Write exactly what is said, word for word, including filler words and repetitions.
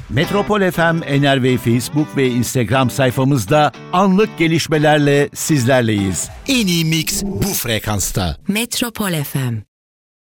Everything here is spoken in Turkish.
Metropol F M, Enerve Facebook ve Instagram sayfamızda anlık gelişmelerle sizlerleyiz. En iyi mix bu frekansta. Metropol F M.